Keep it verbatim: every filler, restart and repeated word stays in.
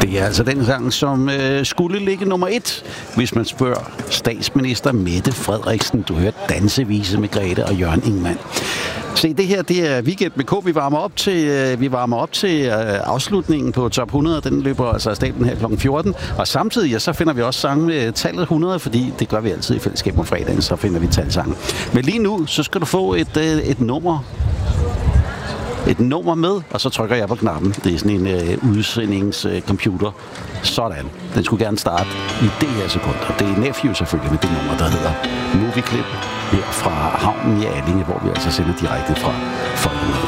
Det er altså den sang, som øh, skulle ligge nummer et, hvis man spørger statsminister Mette Frederiksen. Du hørte Dansevise med Grete og Jørgen Ingmann. Se, det her, det er Weekend med K. Vi varmer op til, øh, vi varmer op til øh, afslutningen på Top hundrede. Den løber altså af stablen her klokken fjorten. Og samtidig, ja, så finder vi også sange med tallet hundrede, fordi det gør vi altid i fællesskab om fredagen, så finder vi talsange. Men lige nu, så skal du få et, øh, et nummer et nummer med, og så trykker jeg på knappen. Det er sådan en øh, udsendningscomputer. Øh, Sådan. Den skulle gerne starte i det her sekund. Og det er Nephew selvfølgelig med det nummer, der hedder Movie Clip her fra havnen i Allinge, hvor vi altså sender direkte fra Folkemødet.